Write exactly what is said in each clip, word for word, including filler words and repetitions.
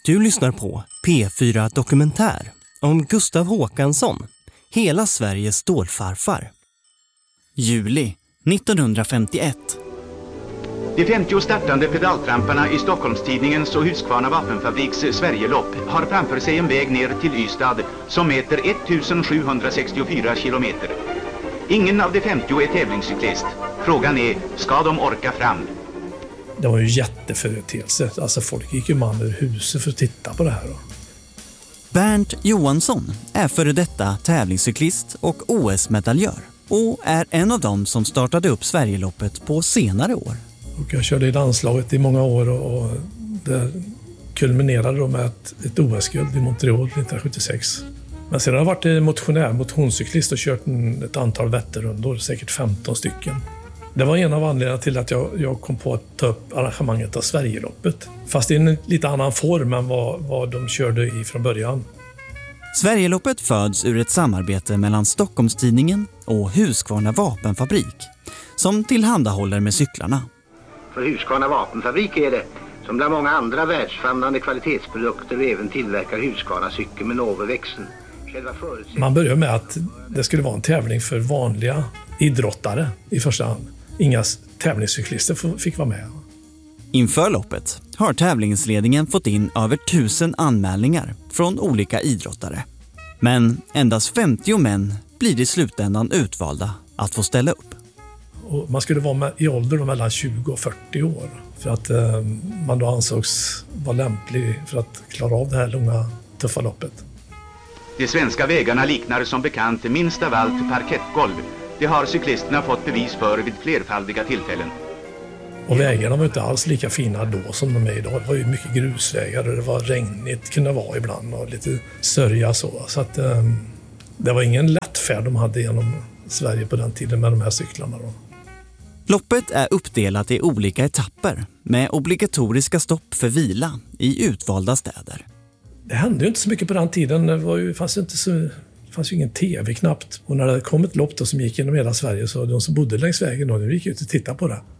Du lyssnar på P fyra Dokumentär om Gustav Håkansson, hela Sveriges stålfarfar. Juli nittonhundrafemtioett. De femtio startande pedaltramparna i Stockholmstidningens och Husqvarna Vapenfabriks Sverigelopp har framför sig en väg ner till Ystad som mäter ettusensjuhundrasextiofyra kilometer. Ingen av de femtio är tävlingscyklist. Frågan är, ska de orka fram? Det var ju jätteföreteelse. Alltså folk gick ju man ur huset för att titta på det här då. Bernt Johansson är före detta tävlingscyklist och O S-medaljör och är en av dem som startade upp Sverigeloppet på senare år. Och jag körde i landslaget i många år och, och det kulminerade då med ett, ett O S-guld i Montreal nittonhundrasjuttiosex. Men sedan har jag varit motionär, motionscyklist och kört en, ett antal Vätternrundor, säkert femton stycken. Det var en av anledningarna till att jag, jag kom på att ta upp arrangemanget av Sverigeloppet. Fast i en lite annan form än vad, vad de körde i från början. Sverigeloppet föds ur ett samarbete mellan Stockholmstidningen och Husqvarna Vapenfabrik som tillhandahåller med cyklarna. För Husqvarna Vapenfabrik är det, som bland många andra världsfamnande kvalitetsprodukter, även tillverkar Husqvarna cykel med Noveväxeln. Man började med att det skulle vara en tävling för vanliga idrottare i första hand. Inga tävlingscyklister fick vara med. Inför loppet har tävlingsledningen fått in över tusen anmälningar från olika idrottare. Men endast femtio män blir i slutändan utvalda att få ställa upp. Och man skulle vara med, i ålder mellan tjugo och fyrtio år för att eh, man då ansågs vara lämplig för att klara av det här långa, tuffa loppet. De svenska vägarna liknar som bekant minst av allt parkettgolv. Det har cyklisterna fått bevis för vid flerfaldiga tillfällen. Och vägarna var inte alls lika fina då som de är idag. Det var ju mycket grusvägar och det var regnigt, kunde vara ibland och lite sörja så. Så att eh, det var ingen lätt färd de hade genom Sverige på den tiden med de här cyklarna då. Loppet är uppdelat i olika etapper med obligatoriska stopp för vila i utvalda städer. Det hände ju inte så mycket på den tiden. Det var ju, fanns ju inte så, det fanns ju ingen tv knappt. Och när det kom ett lopp då som gick genom hela Sverige så de som bodde längs vägen då, de gick ut och tittade på det.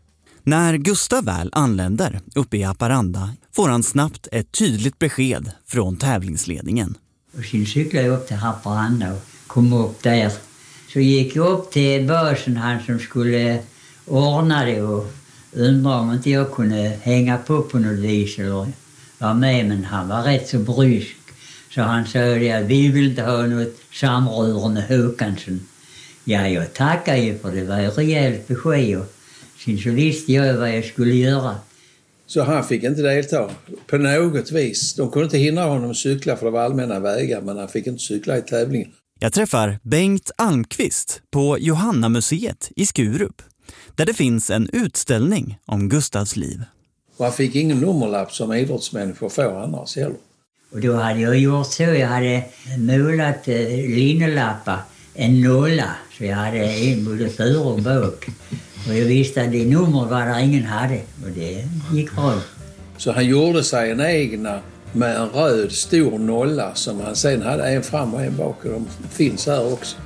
När Gustav väl anländer uppe i Haparanda får han snabbt ett tydligt besked från tävlingsledningen. Och sen cyklade jag upp till Haparanda och kom upp där. Så gick jag upp till börsen, han som skulle ordna det, och undrade om inte jag kunde hänga på på något vis eller var med, men han var rätt så brysk. Så han sa att vi vill inte ha något samrör med Håkansson. Ja, jag tackar ju för det var ett rejält besked. Och sen så visste jag vad jag skulle göra. Så han fick inte delta på något vis. De kunde inte hindra honom att cykla för det var allmänna vägar, men han fick inte cykla i tävlingen. Jag träffar Bengt Almqvist på Johanna-museet i Skurup, där det finns en utställning om Gustavs liv. Och han fick ingen nummerlapp som idrottsmänniskor får annars heller. Och då hade jag gjort så, jag hade målat eh, linnelappar, en nolla, så jag hade en både för och bak. Och jag visste att det nummer var där ingen hade, och det gick bra. Så han gjorde sig en egna med en röd stor nolla som han sen hade en fram och en bak, och de finns här också.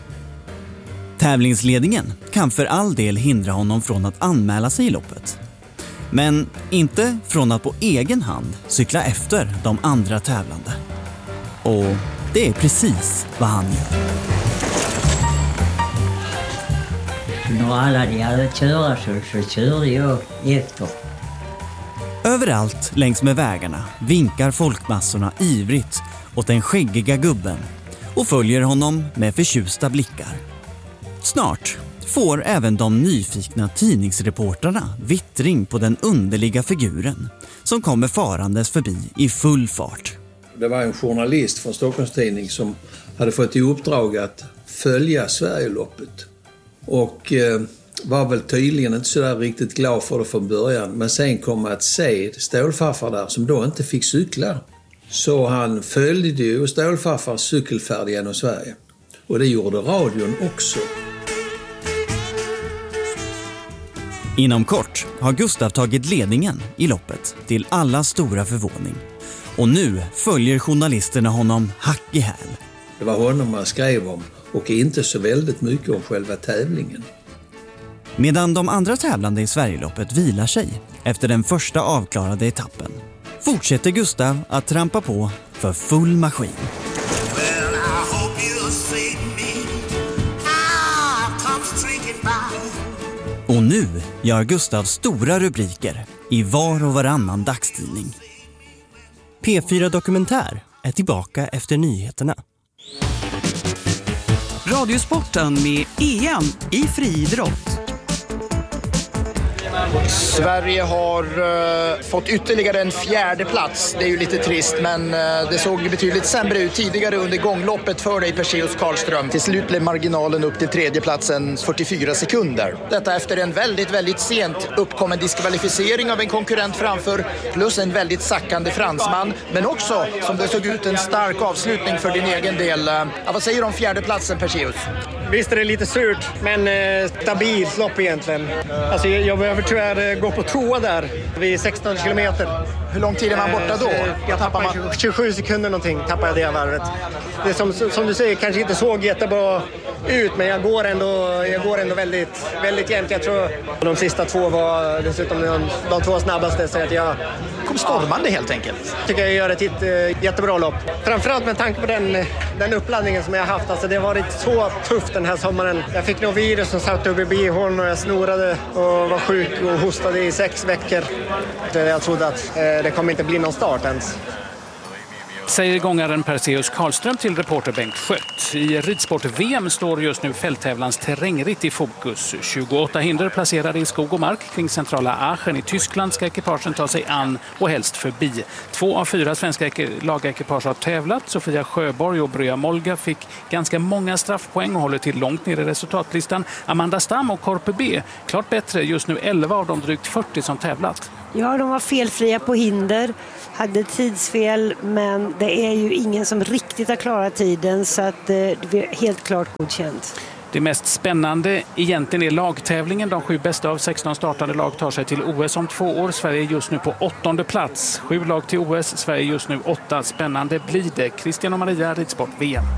Tävlingsledningen kan för all del hindra honom från att anmäla sig i loppet. Men inte från att på egen hand cykla efter de andra tävlande. Och det är precis vad han gör. När alla de hade köra så, så körde jag efter. Överallt längs med vägarna vinkar folkmassorna ivrigt åt den skäggiga gubben och följer honom med förtjusta blickar. Snart får även de nyfikna tidningsreportrarna vittring på den underliga figuren som kommer farandes förbi i full fart. Det var en journalist från Stockholmstidning som hade fått i uppdrag att följa Sverigeloppet. Och eh, var väl tydligen inte så där riktigt glad för det från början. Men sen kom att se stålfarfar där som då inte fick cykla. Så han följde ju stålfarfars cykelfärd genom Sverige. Och det gjorde radion också. Inom kort har Gustav tagit ledningen i loppet till alla stora förvåning. Och nu följer journalisterna honom hack i häl. Det var honom man skrev om och inte så väldigt mycket om själva tävlingen. Medan de andra tävlande i Sverigeloppet vilar sig efter den första avklarade etappen fortsätter Gustav att trampa på för full maskin. Och nu gör Gustav stora rubriker i var och varannan dagstidning. P fyra Dokumentär är tillbaka efter nyheterna. Radiosporten med E M i friidrott. Sverige har uh, fått ytterligare en fjärde plats. Det är ju lite trist, men uh, det såg betydligt sämre ut tidigare under gångloppet för dig, Perseus Karlström. Till slut blev marginalen upp till tredje platsen fyrtiofyra sekunder. Detta efter en väldigt, väldigt sent uppkommen diskvalificering av en konkurrent framför, plus en väldigt sackande fransman, men också, som det såg ut, en stark avslutning för din egen del. Uh, vad säger du om fjärde platsen, Perseus? Visst är det lite surt, men eh, stabilt lopp egentligen. Alltså, jag, jag behöver tyvärr gå på toa där vid sexton kilometer. Hur lång tid är man borta då? Eh, jag tappar man... tjugosju sekunder någonting tappar jag det varvet. Det som, som du säger kanske inte såg jättebra ut, men jag går ändå, jag går ändå väldigt, väldigt jämnt. Jag tror de sista två var dessutom de, de två snabbaste, så att jag kom stormande helt enkelt. Tycker jag gör ett hit, äh, jättebra lopp. Framförallt med tanke på den, den uppladdningen som jag har haft. Alltså, det har varit så tufft den här sommaren. Jag fick något virus som satt upp i bihåln och jag snorade och var sjuk och hostade i sex veckor. Jag trodde att äh, det kommer inte bli någon start ens. Säger gångaren Perseus Karlström till reporter Bengt Skött. I ridsport-V M står just nu fälttävlans terrängritt i fokus. tjugoåtta hinder placerade i skog och mark kring centrala Aachen i Tyskland ska ekipagen ta sig an och helst förbi. Två av fyra svenska lagekipage har tävlat. Sofia Sjöborg och Bröja Molga fick ganska många straffpoäng och håller till långt ner i resultatlistan. Amanda Stam och Korpe B, klart bättre, just nu elva av de drygt fyrtio som tävlat. Ja, de var felfria på hinder, hade tidsfel, men det är ju ingen som riktigt har klarat tiden, så att det är helt klart godkänt. Det mest spännande egentligen är lagtävlingen. De sju bästa av sexton startade lag tar sig till O S om två år. Sverige är just nu på åttonde plats. Sju lag till O S, Sverige just nu åtta. Spännande blir det. Christian och Maria, ridsport V M.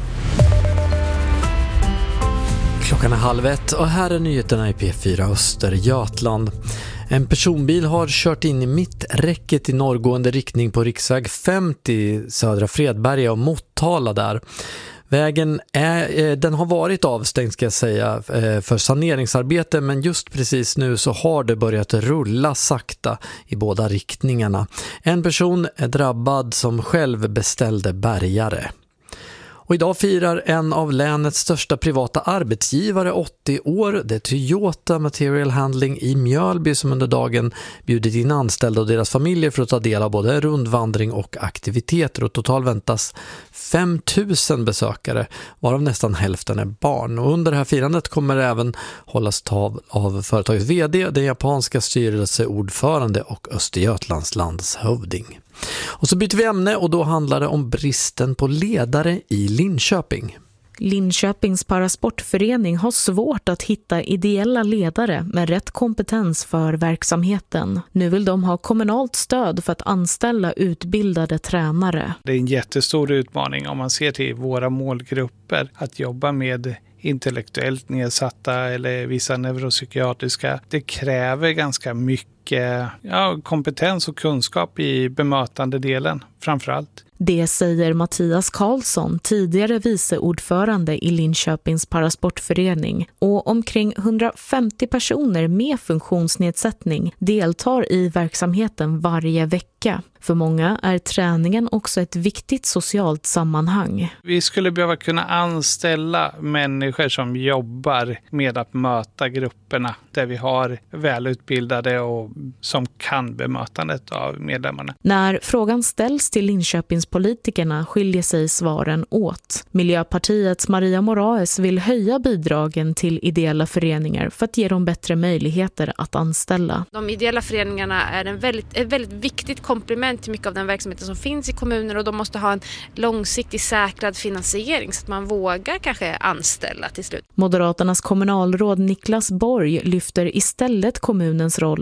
Klockan är halv ett och här är nyheterna i P fyra Östergötland. En personbil har kört in i mitträcket i norrgående riktning på riksväg femtio södra Fredberga och Motala där. Vägen är, den har varit avstängd ska jag säga för saneringsarbete, men just precis nu så har det börjat rulla sakta i båda riktningarna. En person är drabbad som själv beställde bärgare. Och idag firar en av länets största privata arbetsgivare åttio år. Det är Toyota Material Handling i Mjölby som under dagen bjudit in anställda och deras familjer för att ta del av både rundvandring och aktiviteter. Och totalt väntas fem tusen besökare, varav nästan hälften är barn. Och under det här firandet kommer det även hållas tal av företagets vd, den japanska styrelseordförande och Östergötlands landshövding. Och så byter vi ämne och då handlar det om bristen på ledare i Linköping. Linköpings parasportförening har svårt att hitta ideella ledare med rätt kompetens för verksamheten. Nu vill de ha kommunalt stöd för att anställa utbildade tränare. Det är en jättestor utmaning om man ser till våra målgrupper att jobba med intellektuellt nedsatta eller vissa neuropsykiatriska. Det kräver ganska mycket ja, kompetens och kunskap i bemötande delen framförallt. Det säger Mattias Karlsson, tidigare viceordförande i Linköpings parasportförening, och omkring hundrafemtio personer med funktionsnedsättning deltar i verksamheten varje vecka. För många är träningen också ett viktigt socialt sammanhang. Vi skulle behöva kunna anställa människor som jobbar med att möta grupperna där vi har välutbildade och som kan bemötandet av medlemmarna. När frågan ställs till Linköpings politikerna skiljer sig svaren åt. Miljöpartiets Maria Moraes vill höja bidragen till ideella föreningar för att ge dem bättre möjligheter att anställa. De ideella föreningarna är en väldigt, ett väldigt viktigt komplement till mycket av den verksamheten som finns i kommuner, och de måste ha en långsiktig säkrad finansiering så att man vågar kanske anställa till slut. Moderaternas kommunalråd Niklas Borg lyfter istället kommunens roll när det gäller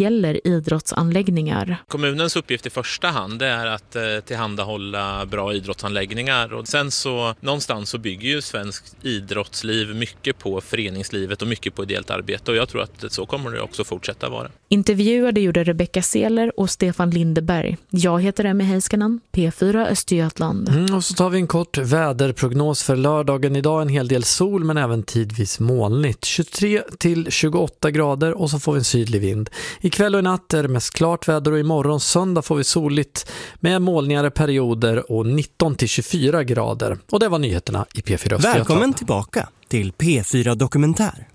gäller idrottsanläggningar. Kommunens uppgift i första hand är att eh, tillhandahålla bra idrottsanläggningar, och sen så någonstans så bygger ju svensk idrottsliv mycket på föreningslivet och mycket på ideellt arbete, och jag tror att så kommer det också fortsätta vara. Intervjuade gjorde Rebecca Seler och Stefan Lindeberg. Jag heter Emmy Heiskanen, P fyra Östergötland. Mm, och så tar vi en kort väderprognos för lördagen. Idag en hel del sol men även tidvis molnigt. tjugotre till tjugoåtta grader och så får vi en sydlig vind. Ikväll och i natt är det mest klart väder och imorgon söndag får vi soligt med molnigare perioder och nitton till tjugofyra grader. Och det var nyheterna i P fyra Östergötland. Välkommen tillbaka till P fyra Dokumentär.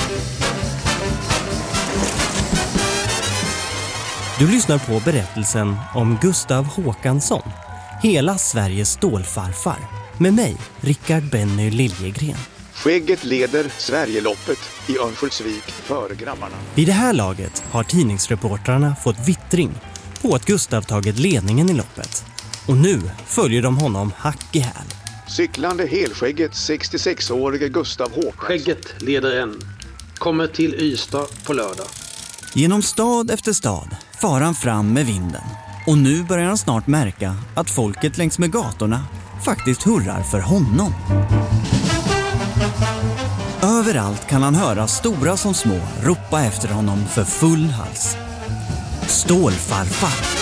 Du lyssnar på berättelsen om Gustav Håkansson, hela Sveriges stålfarfar, med mig, Rickard Benny Liljegren. Skägget leder Sverigeloppet i Örnsköldsvik före grabbarna. Vid det här laget har tidningsreportrarna fått vittring på att Gustav tagit ledningen i loppet. Och nu följer de honom hack i häl. Cyklande helskägget sextiosex-årige Gustav Håkansson. Skägget leder en. Kommer till Ystad på lördag. Genom stad efter stad far han fram med vinden. Och nu börjar han snart märka att folket längs med gatorna faktiskt hurrar för honom. Överallt kan han höra stora som små ropa efter honom för full hals. Stålfarfar.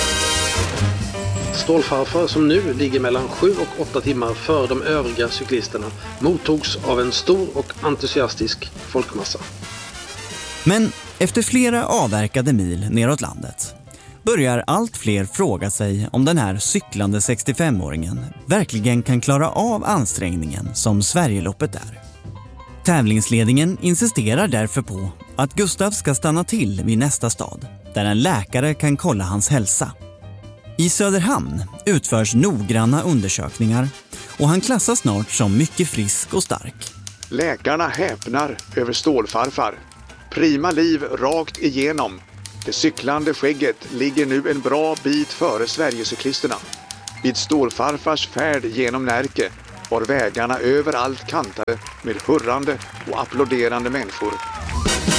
Stålfarfar, som nu ligger mellan sju och åtta timmar före de övriga cyklisterna, mottogs av en stor och entusiastisk folkmassa. Men efter flera avverkade mil neråt landet börjar allt fler fråga sig om den här cyklande sextiofemåringen verkligen kan klara av ansträngningen som Sverigeloppet är. Tävlingsledningen insisterar därför på att Gustav ska stanna till vid nästa stad, där en läkare kan kolla hans hälsa. I Söderhamn utförs noggranna undersökningar och han klassas snart som mycket frisk och stark. Läkarna häpnar över stålfarfar. Prima liv rakt igenom. Det cyklande skägget ligger nu en bra bit före Sverigecyklisterna. Vid stålfarfars färd genom Närke var vägarna överallt kantade med hurrande och applåderande människor